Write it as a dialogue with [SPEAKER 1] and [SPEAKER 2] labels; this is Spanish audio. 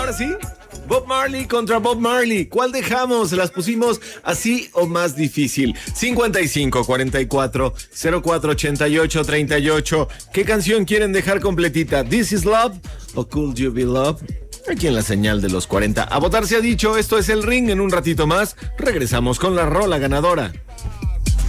[SPEAKER 1] Ahora sí, Bob Marley contra Bob Marley. ¿Cuál dejamos? ¿Las pusimos así o más difícil? 55 44 04 88 38. ¿Qué canción quieren dejar completita? ¿This is Love o Could You Be Love? Aquí en la señal de los 40. A votar se ha dicho, esto es El Ring. En un ratito más regresamos con la rola ganadora.